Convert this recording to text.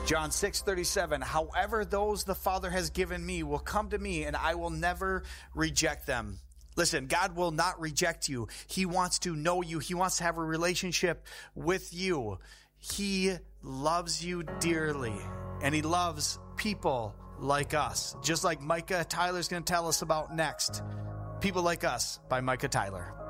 John 6:37, however those the Father has given me will come to me, and I will never reject them. Listen, God will not reject you. He wants to know you. He wants to have a relationship with you. He loves you dearly, and he loves people like us, just like Micah Tyler's going to tell us about next. People Like Us by Micah Tyler.